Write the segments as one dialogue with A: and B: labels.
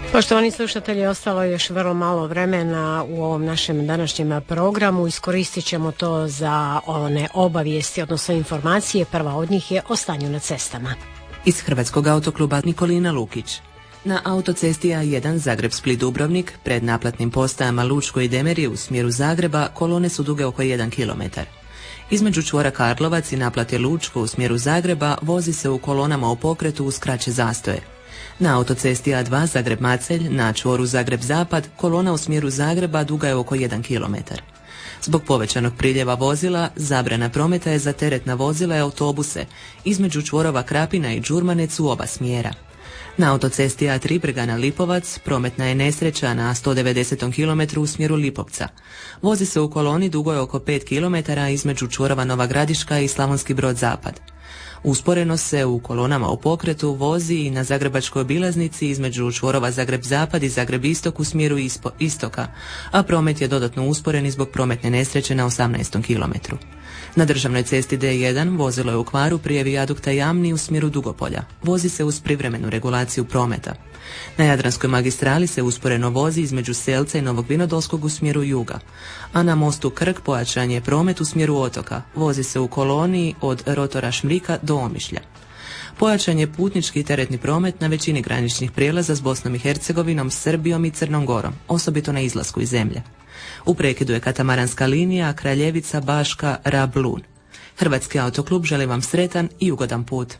A: Poštovani slušatelji, ostalo je još vrlo malo vremena u ovom našem današnjem programu. Iskoristit ćemo to za one obavijesti, odnosno informacije. Prva od njih je o stanju na cestama.
B: Iz Hrvatskog autokluba Nikolina Lukić. Na autocesti A1 Zagreb-Split-Dubrovnik, pred naplatnim postajama Lučko i Demerije u smjeru Zagreba, kolone su duge oko 1 km. Između čvora Karlovac i naplate Lučko u smjeru Zagreba vozi se u kolonama u pokretu uz kraće zastoje. Na autocesti A2 Zagreb-Macelj, na čvoru Zagreb-Zapad, kolona u smjeru Zagreba duga je oko 1 km. Zbog povećanog priljeva vozila, zabrana prometa je za teretna vozila i autobuse između čvorova Krapina i Đurmanec u oba smjera. Na autocesti A3 Bregana-Lipovac prometna je nesreća na 190. km u smjeru Lipovca. Vozi se u koloni dugoj oko 5 km između čvorova Nova Gradiška i Slavonski Brod-Zapad. Usporeno se u kolonama u pokretu vozi i na zagrebačkoj obilaznici između čvorova Zagreb-Zapad i Zagreb-Istok u smjeru istoka, a promet je dodatno usporen i zbog prometne nesreće na 18. km. Na državnoj cesti D1 vozilo je u kvaru prije vijadukta Jamni u smjeru Dugopolja. Vozi se uz privremenu regulaciju prometa. Na Jadranskoj magistrali se usporeno vozi između Selca i Novog Vinodolskog u smjeru juga, a na mostu Krk pojačan je promet u smjeru otoka. Vozi se u koloniji od rotora Šmrika do Omišlja. Pojačan je putnički i teretni promet na većini graničnih prijelaza s Bosnom i Hercegovinom, Srbijom i Crnom Gorom, osobito na izlasku iz zemlje. U prekidu je katamaranska linija Kraljevica, Baška, Rab, Lun. Hrvatski autoklub želi vam sretan i ugodan put.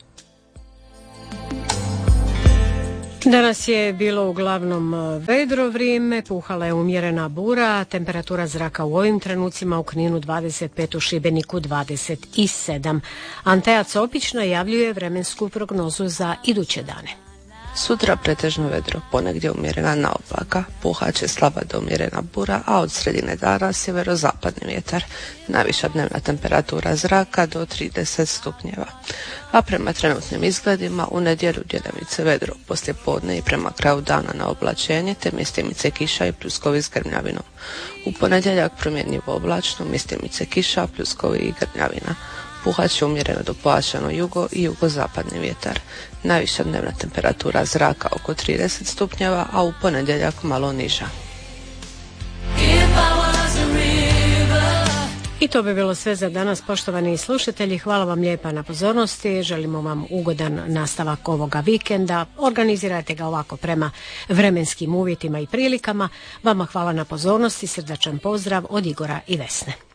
A: Danas je bilo uglavnom vedro vrijeme, puhala je umjerena bura, temperatura zraka u ovim trenucima u Kninu 25, u Šibeniku 27. Anteja Copić najavljuje vremensku prognozu za iduće dane.
C: Sutra pretežno vedro, ponegdje umjerena na oblaka, puhaće slaba do umjerena bura, a od sredine dana sjeverozapadni vjetar. Najviša dnevna temperatura zraka do 30 stupnjeva. A prema trenutnim izgledima u nedjelju djelimice vedro, poslije podne i prema kraju dana na oblačenje, te mjestimice kiša i pljuskovi s grmljavinom. U ponedjeljak promjenjivo oblačno, mjestimice kiša, pljuskovi i grmljavina. Puhat će umjereno do pojačano jugo i jugozapadni vjetar. Najviša dnevna temperatura zraka oko 30 stupnjeva, a u ponedjeljak malo niža.
A: I to bi bilo sve za danas, poštovani slušatelji. Hvala vam lijepa na pozornosti. Želimo vam ugodan nastavak ovoga vikenda. Organizirajte ga ovako prema vremenskim uvjetima i prilikama. Vama hvala na pozornosti. Srdačan pozdrav od Igora i Vesne.